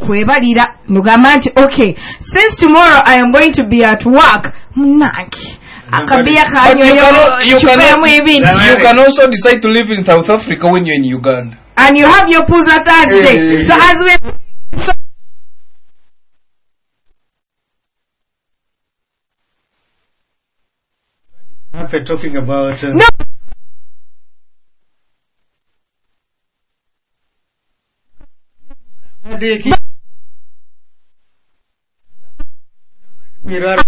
kwebalira mugamba nti okay, since tomorrow I am going to be at work, munange akabia kanyonyo chupemu ibintu. You can also decide to live in South Africa when you're in Uganda, and you have your puza Thursday. So as we We're talking about no. Mirar